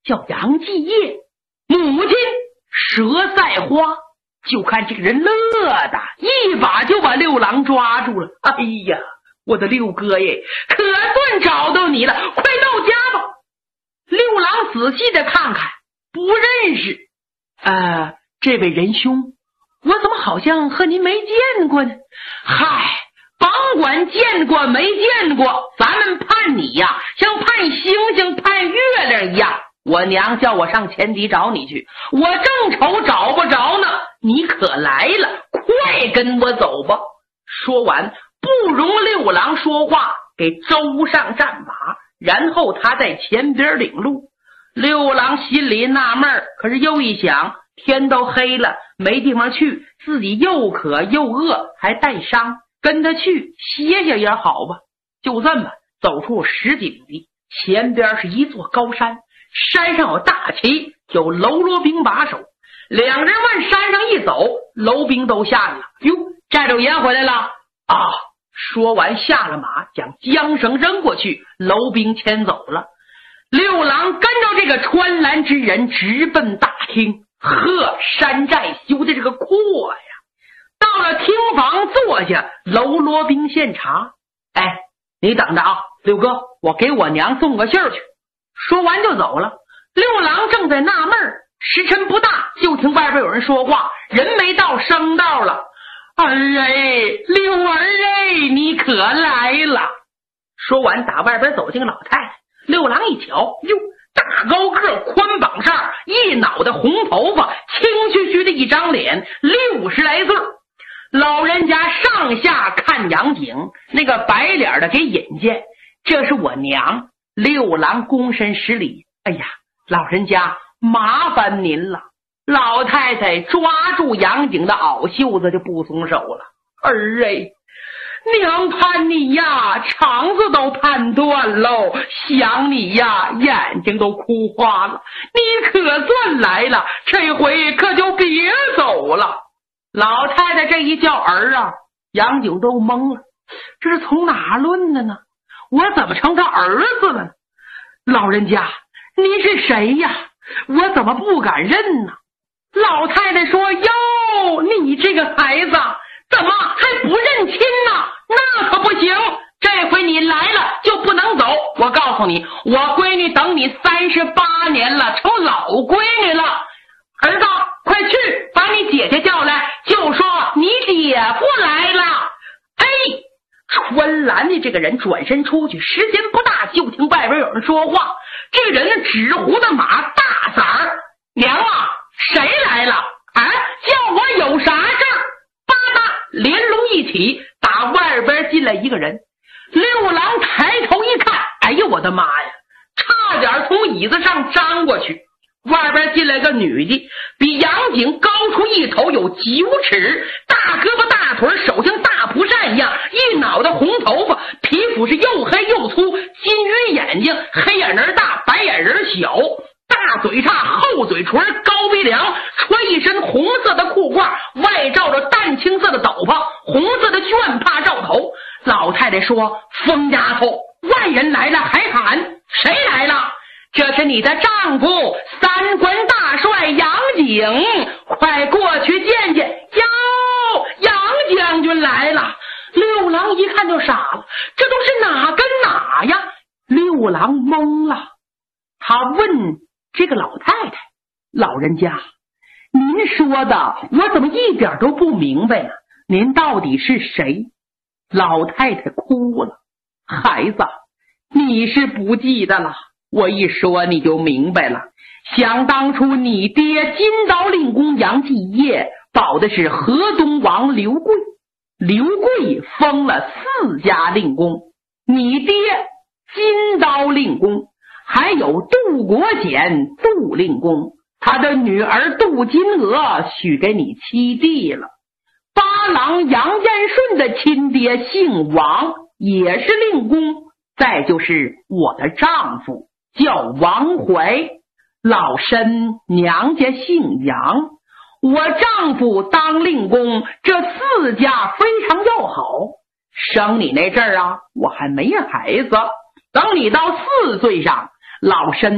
叫杨继业，母亲佘赛花。就看这个人乐的一把就把六郎抓住了。哎呀，我的六哥耶，可算找到你了，快到家吧。六郎仔细的看看，不认识。这位仁兄，我怎么好像和您没见过呢？嗨，甭管见过没见过，咱们盼你呀，像盼星星盼月亮一样。我娘叫我上前敌找你去，我正愁找不着呢，你可来了，快跟我走吧。说完，不容六郎说话，给周上战马，然后他在前边领路。六郎心里纳闷，可是又一想，天都黑了，没地方去，自己又渴又饿，还带伤，跟他去歇歇也好吧。就这么走出10几里地，前边是一座高山，山上有大旗，有喽啰兵把守。两人往山上一走，楼兵都下来了。哟，寨主爷回来了啊！说完下了马，将缰绳扔过去，楼兵牵走了。六郎跟着这个穿蓝之人直奔大厅。呵，山寨修的这个阔呀！到了厅房坐下，喽啰兵献茶。哎，你等着啊，六哥，我给我娘送个信儿去。说完就走了。六郎正在纳闷，时辰不大，就听外边有人说话，人没到，声到了。儿哎，六儿哎，你可来了。说完打外边走进个老太太。六郎一瞧，哟，大高个，宽膀扇，一脑袋红头发，清虚虚的一张脸，60来岁。老人家上下看杨景，那个白脸的给引荐，这是我娘。六郎躬身施礼。哎呀，老人家麻烦您了。老太太抓住杨景的袄袖子就不松手了。儿哎，娘盼你呀，肠子都盼断喽，想你呀，眼睛都哭花了。你可算来了，这回可就别走了。老太太这一叫儿啊，杨景都懵了，这是从哪论的呢？我怎么成他儿子了呢？老人家，您是谁呀？我怎么不敢认呢？老太太说，哟，你这个孩子怎么还不认亲呢？那可不行，这回你来了就不能走。我告诉你，我闺女等你38年了，成老闺女了。儿子，快去把你姐姐叫来，就说你姐夫来了。哎，穿蓝的这个人转身出去，时间不大，就听外边有人说话。这个人纸糊的马，大嗓儿，娘啊，谁来了？啊，叫我有啥事儿？吧嗒，连龙一起，打外边进来一个人。六郎抬头一看，哎呦我的妈呀，差点从椅子上粘过去。外边进来个女的，比杨景高出一头，有9尺，大胳膊大腿，手像大蒲扇一样，一脑袋红头发，皮肤是又黑又粗，金鱼眼睛，黑眼仁大，白眼仁小，大嘴叉，厚嘴唇，高鼻梁，穿一身红色的裤褂，外罩着淡青色的斗篷，红色的绢帕罩头。老太太说，疯丫头，外人来了还喊，谁来了？这是你的丈夫三关大帅杨景，快过去见见。哟，杨将军来了。六郎一看就傻了，这都是哪跟哪呀？六郎懵了，他问这个老太太，老人家，您说的我怎么一点都不明白呢？您到底是谁？老太太哭了，孩子，你是不记得了，我一说你就明白了。想当初你爹金刀令公杨继业保的是河东王刘贵，刘贵封了4家令公，你爹金刀令公，还有杜国简杜令公，他的女儿杜金娥许给你妻弟了。八郎杨建顺的亲爹姓王，也是令公。再就是我的丈夫叫王怀，老身娘家姓杨，我丈夫当令公，这4家非常要好。生你那阵儿啊，我还没孩子，等你到4岁上，老身